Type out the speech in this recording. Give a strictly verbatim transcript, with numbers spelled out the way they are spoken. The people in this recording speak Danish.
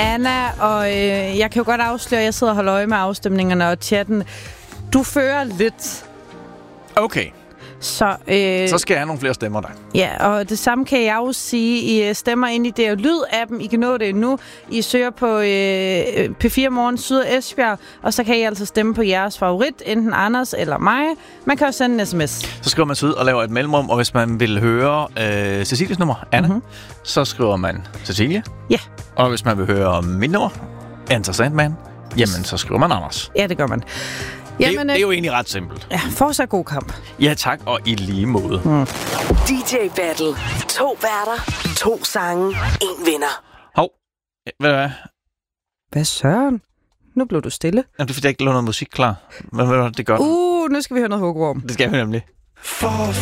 Anna, og øh, jeg kan jo godt afsløre, at jeg sidder og holder øje med afstemningerne og chatten. Du fører lidt. Okay. Så, øh, så skal jeg have nogle flere stemmer der. Ja, og det samme kan jeg jo sige. I stemmer ind i det og lyd-appen. I kan nå det nu. I søger på øh, P fire Morgen Syd og Esbjerg, og så kan I altså stemme på jeres favorit, enten Anders eller mig. Man kan jo sende en sms. Så skriver man Syd og laver et mellemrum, og hvis man vil høre øh, Cecilies nummer, Anna, mm-hmm. så skriver man Cecilie. Ja. Og hvis man vil høre mit nummer, Enter Sandman, jamen så skriver man Anders. Ja, det gør man. Jamen, det, det er jo egentlig ret simpelt. Ja, fortsat god kamp. Ja, tak, og i lige måde. Mm. D J Battle. To værter, to sange, en vinder. Hov, ved du hvad? Hvad søren? Nu blev du stille. Jamen, det er fordi, jeg ikke lå noget musik klar. Men ved du, det er godt. Uh, nu skal vi høre noget hugorm. Det skal vi nemlig. For